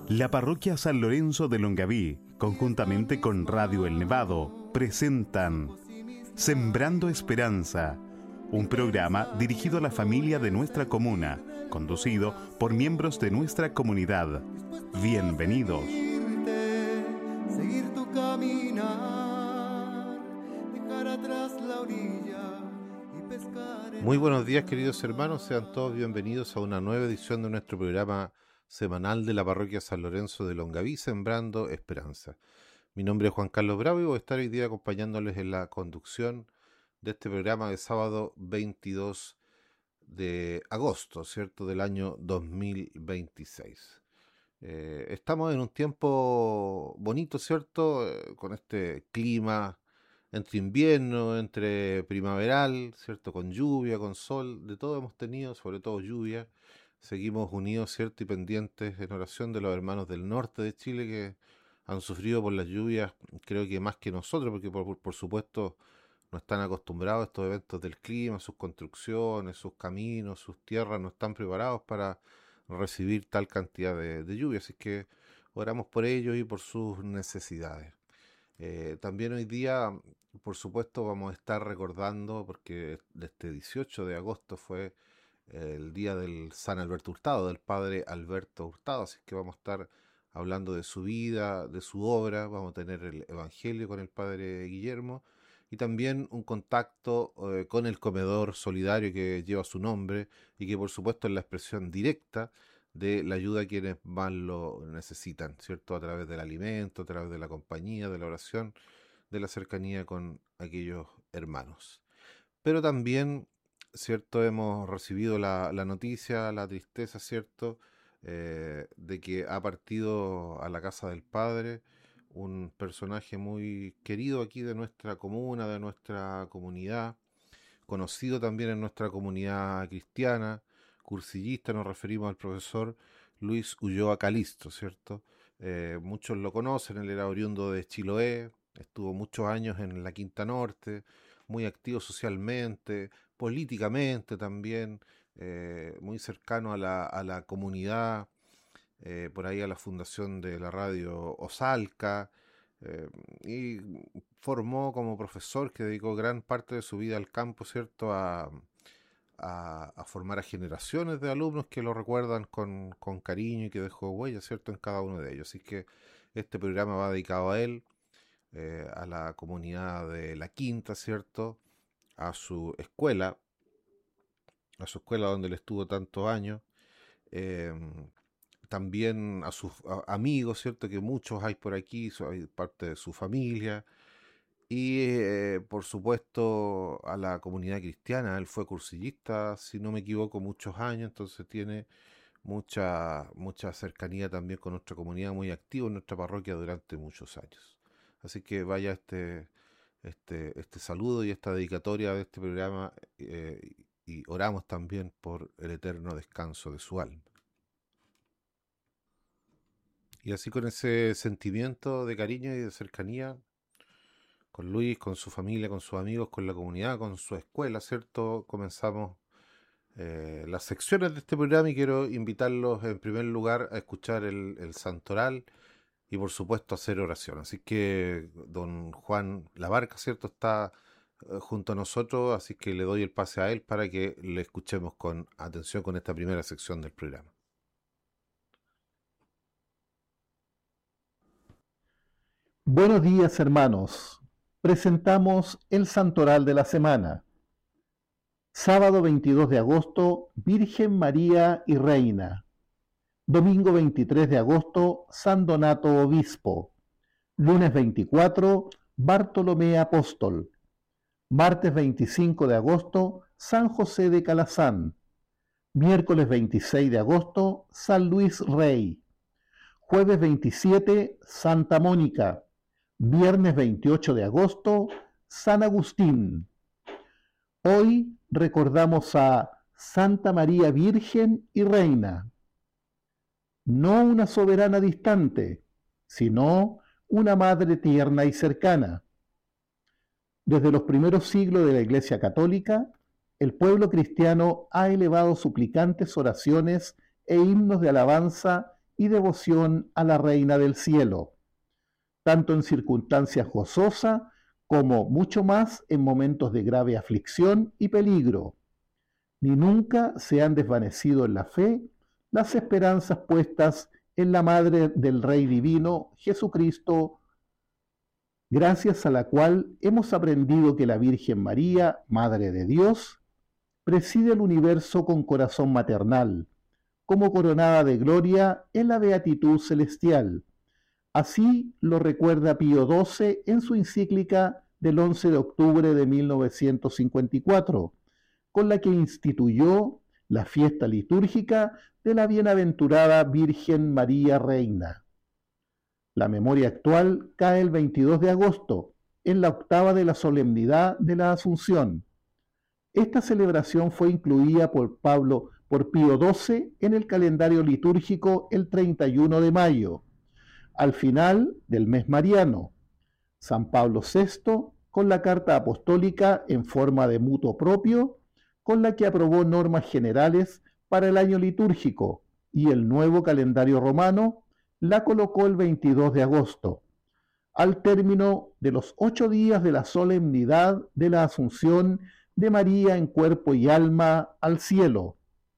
La parroquia San Lorenzo de Longaví, conjuntamente con Radio El Nevado, presentan Sembrando Esperanza, un programa dirigido a la familia de nuestra comuna, conducido por miembros de nuestra comunidad. Bienvenidos. Seguir tu caminar, dejar atrás la orilla y pescar. Muy buenos días, queridos hermanos, sean todos bienvenidos a una nueva edición de nuestro programa semanal de la parroquia San Lorenzo de Longaví, Sembrando Esperanza. Mi nombre es Juan Carlos Bravo y voy a estar hoy día acompañándoles en la conducción de este programa de sábado 22 de agosto, ¿cierto?, del año 2026. Estamos en un tiempo bonito, ¿cierto?, con este clima entre invierno, entre primaveral, ¿cierto?, con lluvia, con sol, de todo hemos tenido, sobre todo lluvia. Seguimos unidos, ¿cierto?, y pendientes en oración de los hermanos del norte de Chile que han sufrido por las lluvias, creo que más que nosotros, porque por supuesto no están acostumbrados a estos eventos del clima, sus construcciones, sus caminos, sus tierras no están preparados para recibir tal cantidad de lluvia, así que oramos por ellos y por sus necesidades. También hoy día, por supuesto, vamos a estar recordando, porque este 18 de agosto fue el día del San Alberto Hurtado, del padre Alberto Hurtado, así que vamos a estar hablando de su vida, de su obra, vamos a tener el Evangelio con el padre Guillermo y también un contacto con el comedor solidario que lleva su nombre y que por supuesto es la expresión directa de la ayuda a quienes más lo necesitan, ¿cierto? A través del alimento, a través de la compañía, de la oración, de la cercanía con aquellos hermanos. Pero también, ¿cierto?, hemos recibido la noticia, la tristeza, ¿cierto?, de que ha partido a la casa del Padre un personaje muy querido aquí de nuestra comuna, de nuestra comunidad, conocido también en nuestra comunidad cristiana, cursillista, nos referimos al profesor Luis Ulloa Calisto, ¿cierto? Muchos lo conocen, él era oriundo de Chiloé, estuvo muchos años en la Quinta Norte, muy activo socialmente, políticamente también, muy cercano a la comunidad, por ahí a la fundación de la radio Osalca, y formó como profesor que dedicó gran parte de su vida al campo, ¿cierto?, a formar a generaciones de alumnos que lo recuerdan con cariño y que dejó huella, ¿cierto?, en cada uno de ellos. Así que este programa va dedicado a él, a la comunidad de La Quinta, ¿cierto?, a su escuela donde él estuvo tantos años, también a sus amigos, ¿cierto?, que muchos hay por aquí, hay parte de su familia, y por supuesto a la comunidad cristiana. Él fue cursillista, si no me equivoco, muchos años, entonces tiene mucha cercanía también con nuestra comunidad, muy activo en nuestra parroquia durante muchos años. Así que vaya este saludo y esta dedicatoria de este programa, y oramos también por el eterno descanso de su alma. Y así, con ese sentimiento de cariño y de cercanía con Luis, con su familia, con sus amigos, con la comunidad, con su escuela, ¿cierto?, comenzamos las secciones de este programa, y quiero invitarlos en primer lugar a escuchar el santoral y por supuesto hacer oración. Así que don Juan Labarca, ¿cierto?, está junto a nosotros, así que le doy el pase a él para que le escuchemos con atención con esta primera sección del programa. Buenos días, hermanos. Presentamos el santoral de la semana. Sábado 22 de agosto, Virgen María y Reina. Domingo 23 de agosto, San Donato Obispo. Lunes 24, Bartolomé Apóstol. Martes 25 de agosto, San José de Calazán. Miércoles 26 de agosto, San Luis Rey. Jueves 27, Santa Mónica. Viernes 28 de agosto, San Agustín. Hoy recordamos a Santa María Virgen y Reina. No una soberana distante, sino una madre tierna y cercana. Desde los primeros siglos de la Iglesia Católica, el pueblo cristiano ha elevado suplicantes oraciones e himnos de alabanza y devoción a la Reina del Cielo, tanto en circunstancias gozosas como mucho más en momentos de grave aflicción y peligro. Ni nunca se han desvanecido en la fe las esperanzas puestas en la Madre del Rey Divino, Jesucristo, gracias a la cual hemos aprendido que la Virgen María, Madre de Dios, preside el universo con corazón maternal, como coronada de gloria en la beatitud celestial. Así lo recuerda Pío XII en su encíclica del 11 de octubre de 1954, con la que instituyó la fiesta litúrgica de la bienaventurada Virgen María Reina. La memoria actual cae el 22 de agosto, en la octava de la solemnidad de la Asunción. Esta celebración fue incluida por Pío XII en el calendario litúrgico el 31 de mayo, al final del mes mariano. San Pablo VI, con la carta apostólica en forma de mutuo propio, con la que aprobó normas generales para el año litúrgico y el nuevo calendario romano, la colocó el 22 de agosto, al término de los 8 días de la solemnidad de la Asunción de María en cuerpo y alma al cielo,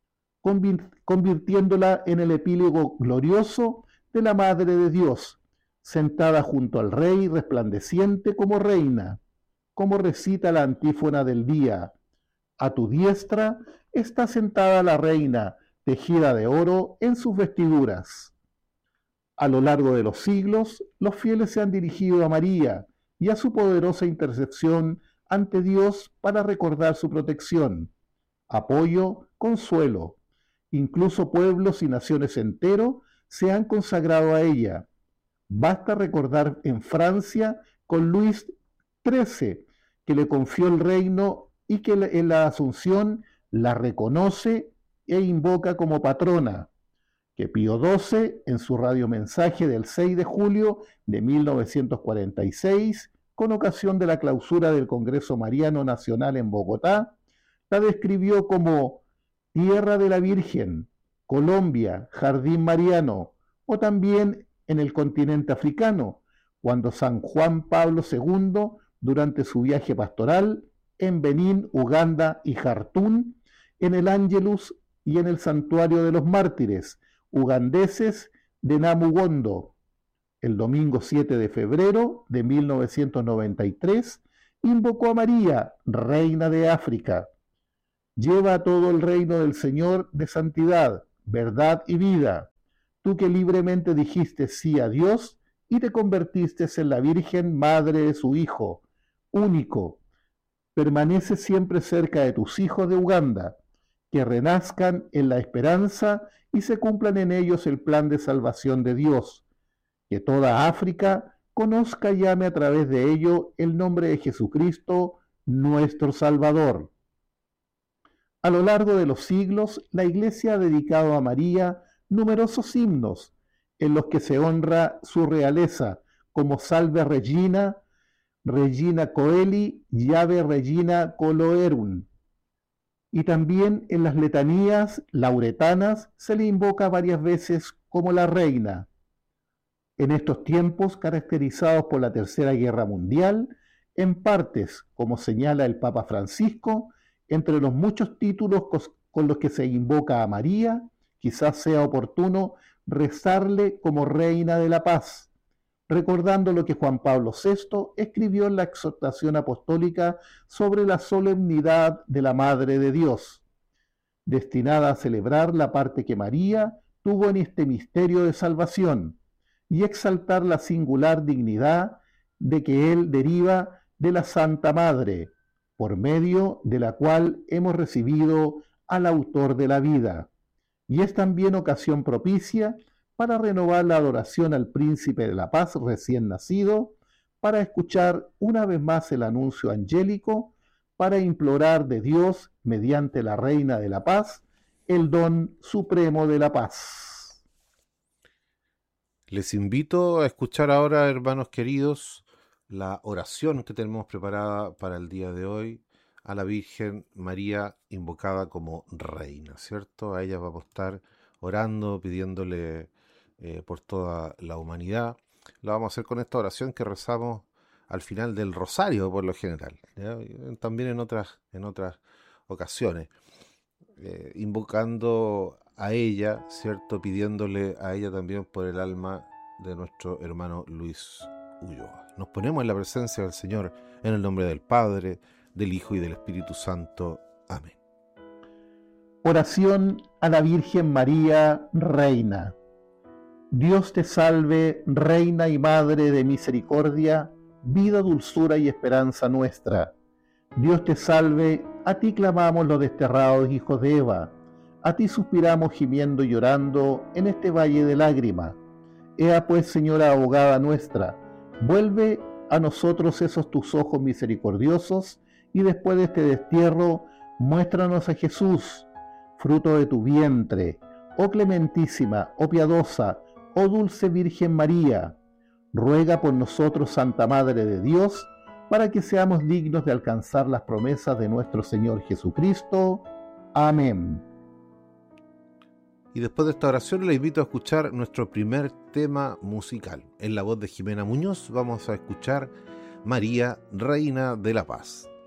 convirtiéndola en el epílogo glorioso de la Madre de Dios, sentada junto al Rey resplandeciente como reina, como recita la antífona del día: a tu diestra está sentada la reina, tejida de oro en sus vestiduras. A lo largo de los siglos, los fieles se han dirigido a María y a su poderosa intercesión ante Dios para recordar su protección, apoyo, consuelo. Incluso pueblos y naciones enteros se han consagrado a ella. Basta recordar en Francia con Luis XIII, que le confió el reino y que en la Asunción la reconoce e invoca como patrona, que Pío XII, en su radiomensaje del 6 de julio de 1946, con ocasión de la clausura del Congreso Mariano Nacional en Bogotá, la describió como Tierra de la Virgen, Colombia, Jardín Mariano, o también en el continente africano, cuando San Juan Pablo II, durante su viaje pastoral en Benín, Uganda y Jartún, en el Ángelus y en el Santuario de los Mártires ugandeses de Namugondo, el domingo 7 de febrero de 1993, invocó a María, Reina de África. Lleva a todo el reino del Señor de santidad, verdad y vida, tú que libremente dijiste sí a Dios y te convertiste en la Virgen Madre de su Hijo, único. Permanece siempre cerca de tus hijos de Uganda, que renazcan en la esperanza y se cumplan en ellos el plan de salvación de Dios. Que toda África conozca y ame a través de ello el nombre de Jesucristo, nuestro Salvador. A lo largo de los siglos, la Iglesia ha dedicado a María numerosos himnos en los que se honra su realeza, como Salve Regina, Regina Coeli, Llave Regina Coloerum. Y también en las letanías lauretanas se le invoca varias veces como la reina. En estos tiempos caracterizados por la Tercera Guerra Mundial, en partes, como señala el Papa Francisco, entre los muchos títulos con los que se invoca a María, quizás sea oportuno rezarle como Reina de la Paz, recordando lo que Juan Pablo VI escribió en la exhortación apostólica sobre la solemnidad de la Madre de Dios, destinada a celebrar la parte que María tuvo en este misterio de salvación y exaltar la singular dignidad de que él deriva de la Santa Madre, por medio de la cual hemos recibido al autor de la vida, y es también ocasión propicia para renovar la adoración al Príncipe de la Paz recién nacido, para escuchar una vez más el anuncio angélico, para implorar de Dios, mediante la Reina de la Paz, el don supremo de la paz. Les invito a escuchar ahora, hermanos queridos, la oración que tenemos preparada para el día de hoy a la Virgen María invocada como Reina, ¿cierto? A ella vamos a estar orando, pidiéndole por toda la humanidad. Lo vamos a hacer con esta oración que rezamos al final del rosario por lo general, ¿ya? También en otras ocasiones, invocando a ella, ¿cierto? Pidiéndole a ella también por el alma de nuestro hermano Luis Ulloa. Nos ponemos en la presencia del Señor en el nombre del Padre, del Hijo y del Espíritu Santo. Amén. Oración a la Virgen María, Reina. Dios te salve, Reina y Madre de misericordia, vida, dulzura y esperanza nuestra. Dios te salve, a ti clamamos los desterrados hijos de Eva, a ti suspiramos gimiendo y llorando en este valle de lágrimas. Ea pues, Señora abogada nuestra, vuelve a nosotros esos tus ojos misericordiosos, y después de este destierro, muéstranos a Jesús, fruto de tu vientre, oh clementísima, oh piadosa, oh dulce Virgen María. Ruega por nosotros, Santa Madre de Dios, para que seamos dignos de alcanzar las promesas de nuestro Señor Jesucristo. Amén. Y después de esta oración les invito a escuchar nuestro primer tema musical. En la voz de Jimena Muñoz vamos a escuchar María, Reina de la Paz.